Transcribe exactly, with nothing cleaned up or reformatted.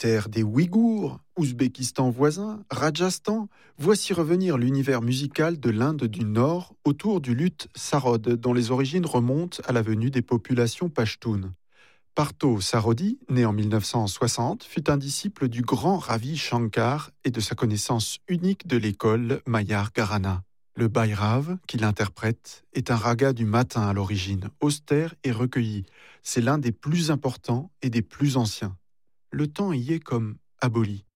terre des Ouïghours, Ouzbékistan voisin, Rajasthan, voici revenir l'univers musical de l'Inde du Nord autour du luth sarod, dont les origines remontent à la venue des populations pachtunes. Partho Sarodi, né en mille neuf cent soixante, fut un disciple du grand Ravi Shankar et de sa connaissance unique de l'école Mayar Gharana. Le Bhairav, qu'il interprète, est un raga du matin à l'origine, austère et recueilli. C'est l'un des plus importants et des plus anciens. Le temps y est comme aboli.